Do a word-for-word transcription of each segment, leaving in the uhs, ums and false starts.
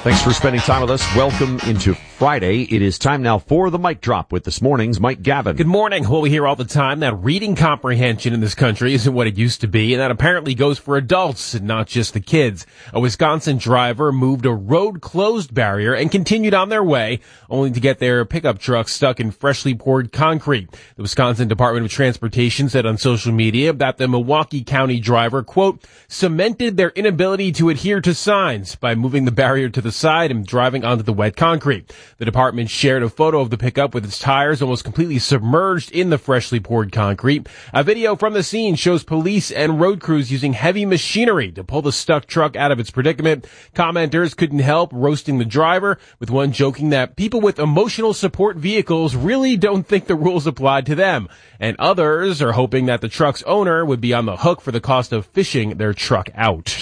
Thanks for spending time with us. Welcome into Friday. It is time now for the Mic Drop with this morning's Mike Gavin. Good morning. Well, we hear all the time that reading comprehension in this country isn't what it used to be, and that apparently goes for adults and not just the kids. A Wisconsin driver moved a road closed barrier and continued on their way, only to get their pickup truck stuck in freshly poured concrete. The Wisconsin Department of Transportation said on social media that the Milwaukee County driver, quote, cemented their inability to adhere to signs by moving the barrier to the side and driving onto the wet concrete. The department shared a photo of the pickup with its tires almost completely submerged in the freshly poured concrete. A video from the scene shows police and road crews using heavy machinery to pull the stuck truck out of its predicament. Commenters couldn't help roasting the driver, with one joking that people with emotional support vehicles really don't think the rules applied to them. And others are hoping that the truck's owner would be on the hook for the cost of fishing their truck out.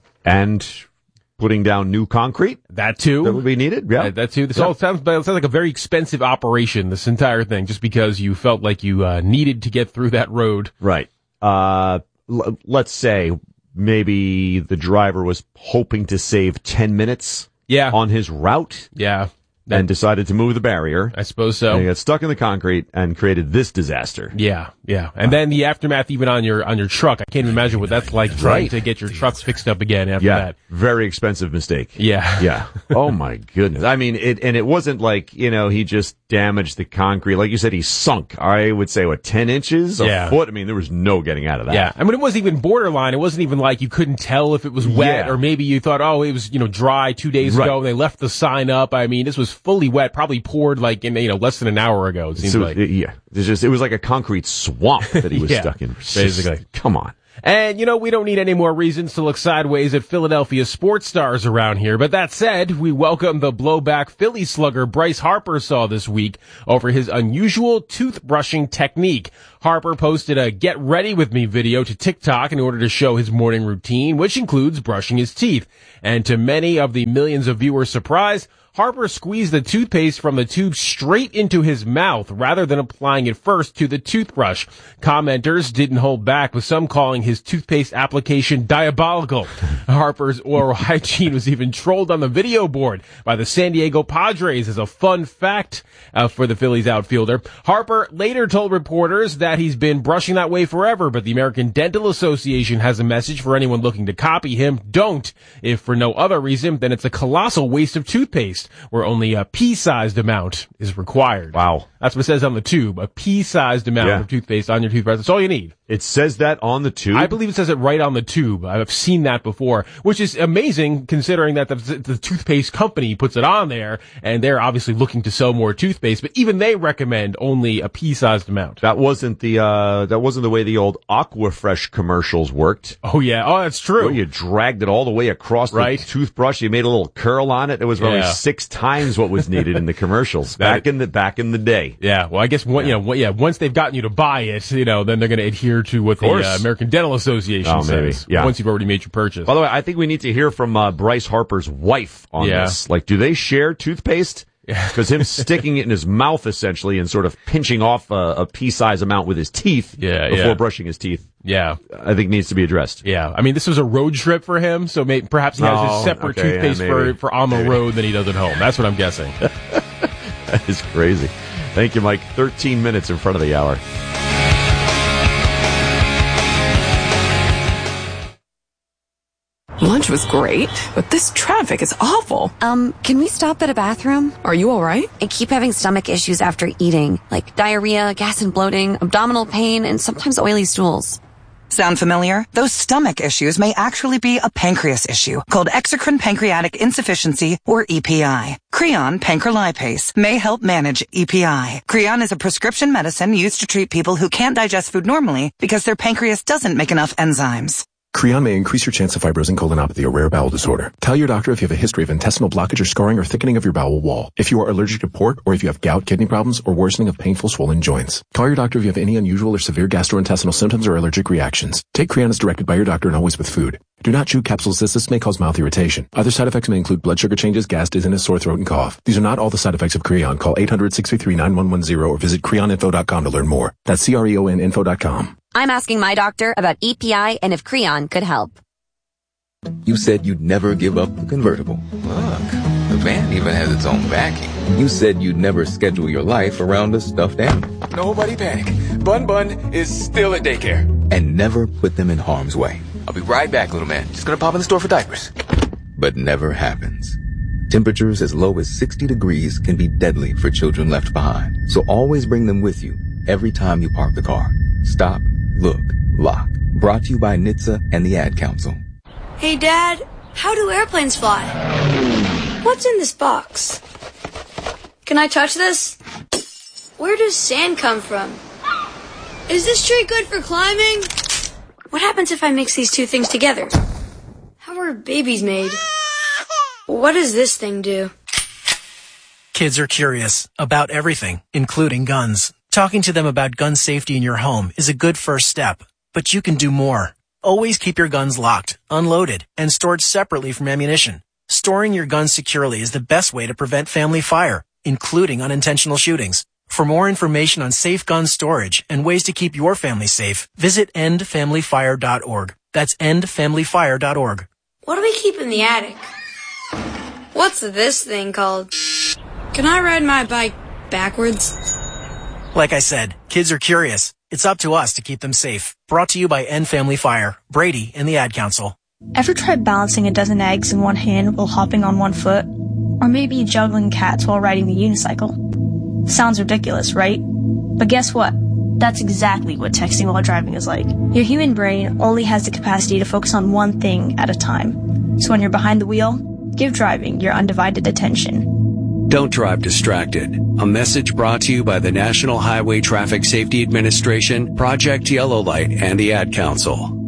And putting down new concrete? That too. That would be needed, yeah. Uh, that too. This yeah. all sounds, it sounds like a very expensive operation, this entire thing, just because you felt like you uh, needed to get through that road. Right. Uh, l- let's say maybe the driver was hoping to save ten minutes yeah. on his route. Yeah. That, and decided to move the barrier. I suppose so. And he got stuck in the concrete and created this disaster. Yeah, yeah. And uh, then the aftermath even on your on your truck. I can't even imagine what that's like trying right. to get your truck fixed up again after yeah, that. Very expensive mistake. Yeah. Yeah. Oh my goodness. I mean, it, and it wasn't like, you know, he just damaged the concrete. Like you said, he sunk, I would say, what, ten inches? A yeah. foot? I mean, there was no getting out of that. Yeah. I mean, it wasn't even borderline. It wasn't even like you couldn't tell if it was wet yeah. or maybe you thought, oh, it was, you know, dry two days right. ago and they left the sign up. I mean, this was fully wet, probably poured like in, you know, less than an hour ago, it seems so, like. It, yeah. It's just, it was like a concrete swamp that he was yeah, stuck in. Basically. Just, come on. And, you know, we don't need any more reasons to look sideways at Philadelphia sports stars around here. But that said, we welcome the blowback Philly slugger Bryce Harper saw this week over his unusual toothbrushing technique. Harper posted a Get Ready With Me video to TikTok in order to show his morning routine, which includes brushing his teeth. And to many of the millions of viewers' surprise, Harper squeezed the toothpaste from the tube straight into his mouth rather than applying it first to the toothbrush. Commenters didn't hold back, with some calling his toothpaste application diabolical. Harper's oral hygiene was even trolled on the video board by the San Diego Padres as a fun fact uh, for the Phillies outfielder. Harper later told reporters that he's been brushing that way forever, but the American Dental Association has a message for anyone looking to copy him. Don't. If for no other reason, then it's a colossal waste of toothpaste, where only a pea-sized amount is required. Wow. That's what it says on the tube. A pea-sized amount yeah. of toothpaste on your toothbrush. That's all you need. It says that on the tube? I believe it says it right on the tube. I've seen that before, which is amazing considering that the, the toothpaste company puts it on there, and they're obviously looking to sell more toothpaste, but even they recommend only a pea-sized amount. That wasn't the, uh, that wasn't the way the old Aquafresh commercials worked. Oh, yeah. Oh, that's true. Well, you dragged it all the way across right. the toothbrush. You made a little curl on it. It was probably yeah. six times what was needed in the commercials back in the, back in the day. Yeah. Well, I guess, one, yeah. you know, yeah, once they've gotten you to buy it, you know, then they're going to adhere to what the uh, American Dental Association oh, maybe. says. Yeah. Once you've already made your purchase. By the way, I think we need to hear from uh, Bryce Harper's wife on yeah. this. Like, do they share toothpaste? Because him sticking it in his mouth, essentially, and sort of pinching off a, a pea-size amount with his teeth yeah, before yeah. brushing his teeth, yeah, I think needs to be addressed. Yeah. I mean, this was a road trip for him, so may, perhaps he has oh, his separate okay, toothpaste yeah, for, for on the maybe. road than he does at home. That's what I'm guessing. That is crazy. Thank you, Mike. thirteen minutes in front of the hour. Lunch was great, but this traffic is awful. Um, can we stop at a bathroom? Are you all right? I keep having stomach issues after eating, like diarrhea, gas and bloating, abdominal pain, and sometimes oily stools. Sound familiar? Those stomach issues may actually be a pancreas issue called exocrine pancreatic insufficiency, or E P I. Creon pancrelipase may help manage E P I. Creon is a prescription medicine used to treat people who can't digest food normally because their pancreas doesn't make enough enzymes. Creon may increase your chance of fibrosing colonopathy, a rare bowel disorder. Tell your doctor if you have a history of intestinal blockage or scarring or thickening of your bowel wall. If you are allergic to pork, or if you have gout, kidney problems, or worsening of painful swollen joints. Call your doctor if you have any unusual or severe gastrointestinal symptoms or allergic reactions. Take Creon as directed by your doctor and always with food. Do not chew capsules as this may cause mouth irritation. Other side effects may include blood sugar changes, gas, dizziness, sore throat, and cough. These are not all the side effects of Creon. Call eight hundred, six three three, nine one one zero or visit creon info dot com to learn more. That's C R E O N info dot com. I'm asking my doctor about E P I and if Creon could help. You said you'd never give up the convertible. Look. The van even has its own vacuum. You said you'd never schedule your life around a stuffed animal. Nobody panic. Bun Bun is still at daycare. And never put them in harm's way. I'll be right back, little man. Just gonna pop in the store for diapers. But never happens. Temperatures as low as sixty degrees can be deadly for children left behind. So always bring them with you every time you park the car. Stop, look, lock. Brought to you by N H T S A and the Ad Council. Hey, Dad, how do airplanes fly? What's in this box? Can I touch this? Where does sand come from? Is this tree good for climbing? What happens if I mix these two things together? How are babies made? What does this thing do? Kids are curious about everything, including guns. Talking to them about gun safety in your home is a good first step, but you can do more. Always keep your guns locked, unloaded, and stored separately from ammunition. Storing your guns securely is the best way to prevent family fire, including unintentional shootings. For more information on safe gun storage and ways to keep your family safe, visit end family fire dot org. That's end family fire dot org. What do we keep in the attic? What's this thing called? Can I ride my bike backwards? Like I said, kids are curious. It's up to us to keep them safe. Brought to you by End Family Fire, Brady, and the Ad Council. Ever tried balancing a dozen eggs in one hand while hopping on one foot? Or maybe juggling cats while riding the unicycle? Sounds ridiculous, right? But guess what? That's exactly what texting while driving is like. Your human brain only has the capacity to focus on one thing at a time. So when you're behind the wheel, give driving your undivided attention. Don't drive distracted. A message brought to you by the National Highway Traffic Safety Administration, Project Yellow Light, and the Ad Council.